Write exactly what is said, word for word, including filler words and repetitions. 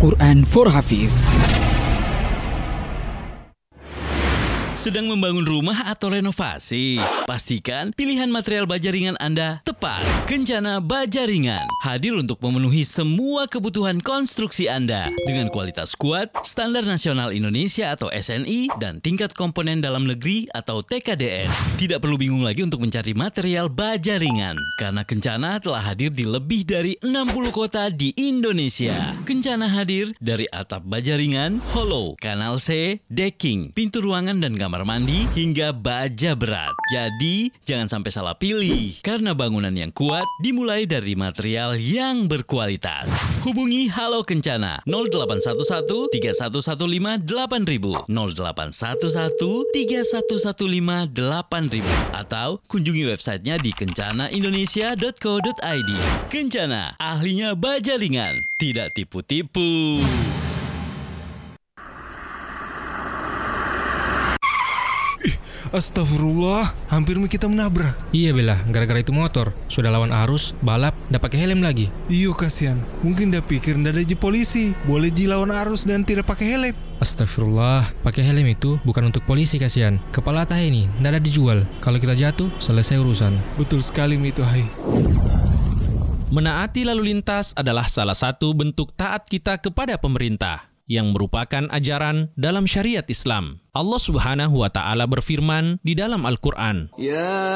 Quran for Hafiz. Sedang membangun rumah atau renovasi? Pastikan pilihan material baja ringan Anda tepat. Kencana Baja Ringan hadir untuk memenuhi semua kebutuhan konstruksi Anda dengan kualitas kuat, standar nasional Indonesia atau S N I, dan tingkat komponen dalam negeri atau T K D N. Tidak perlu bingung lagi untuk mencari material baja ringan, karena Kencana telah hadir di lebih dari enam puluh kota di Indonesia. Kencana hadir dari atap baja ringan, hollow, kanal C, decking, pintu ruangan dan kamar kamar mandi, hingga baja berat. Jadi, jangan sampai salah pilih, karena bangunan yang kuat dimulai dari material yang berkualitas. Hubungi Halo Kencana nol delapan satu satu tiga satu satu lima delapan ribu, nol delapan satu satu tiga satu satu lima delapan ribu, atau kunjungi websitenya di kencana indonesia dot co dot i d. Kencana, ahlinya baja ringan, tidak tipu-tipu. Astagfirullah, hampir kita menabrak. Iya Bella, gara-gara itu motor. Sudah lawan arus, balap, ndak pakai helm lagi. Iyo kasihan, mungkin dah pikir ndak ada ji polisi. Boleh ji lawan arus dan tidak pakai helm. Astagfirullah, pakai helm itu bukan untuk polisi kasihan. Kepala tah ini ndak ada dijual. Kalau kita jatuh, selesai urusan. Betul sekali Mito hai. Menaati lalu lintas adalah salah satu bentuk taat kita kepada pemerintah, yang merupakan ajaran dalam syariat Islam. Allah Subhanahu wa Ta'ala berfirman di dalam Al-Quran, Ya